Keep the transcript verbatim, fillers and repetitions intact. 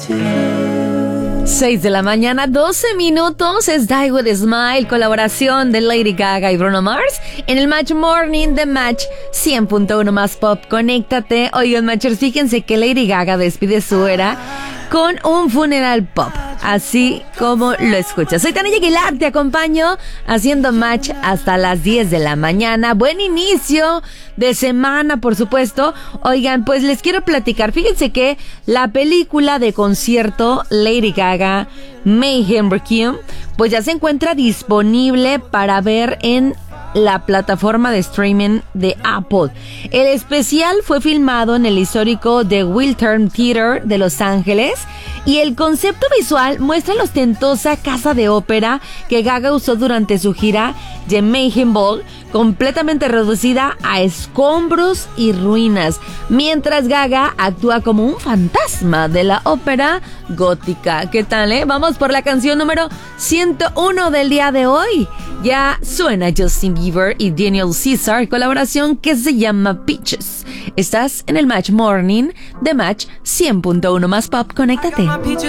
seis de la mañana, doce minutos, es Die With a Smile, colaboración de Lady Gaga y Bruno Mars en el Match Morning de Match cien punto uno más Pop. Conéctate. Oigan, Matchers, fíjense que Lady Gaga despide su era con un funeral pop, así como lo escuchas. Soy Tania Aguilar, te acompaño haciendo Match hasta las diez de la mañana. Buen inicio de semana, por supuesto. Oigan, pues les quiero platicar. Fíjense que la película de concierto Lady Gaga Mayhem Requiem, pues ya se encuentra disponible para ver en la plataforma de streaming de Apple. El especial fue filmado en el histórico The Wiltern Theater de Los Ángeles y el concepto visual muestra la ostentosa casa de ópera que Gaga usó durante su gira The Mayhem Ball, completamente reducida a escombros y ruinas, mientras Gaga actúa como un fantasma de la ópera gótica. ¿Qué tal, eh? Vamos por la canción número ciento uno del día de hoy. Ya suena Justin Bieber y Daniel Caesar, colaboración que se llama Peaches. Estás en el Match Morning de Match cien punto uno más Pop. Conéctate.